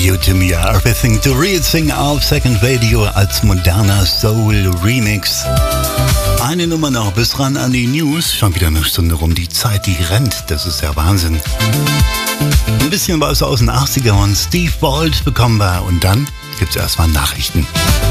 You to Me Are Everything, The Real Thing auf Second Radio als moderner Soul Remix. Eine Nummer noch bis ran an die News. Schon wieder eine Stunde rum. Die Zeit, die rennt. Das ist ja Wahnsinn. Ein bisschen was aus den 80ern. Steve Bolt bekommen wir. Und dann gibt's erstmal Nachrichten.